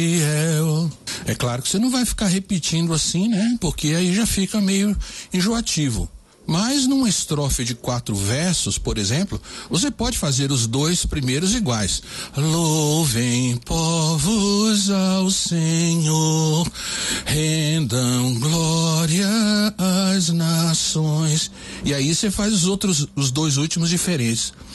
É claro que você não vai ficar repetindo assim, né? Porque aí já fica meio enjoativo. Mas numa estrofe de 4 versos, por exemplo, você pode fazer os 2 primeiros iguais. Louvem povos ao Senhor, rendam glória às nações. E aí você faz os 2 últimos diferentes.